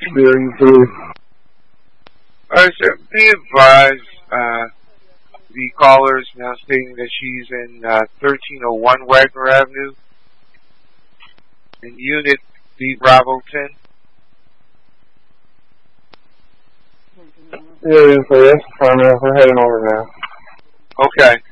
Bearing through. Alright, sir. Be advised, the caller is now stating that she's in 1301 Wagner Avenue in Unit B Bravo 10. Yeah, so that's fine. We're heading over now. Okay.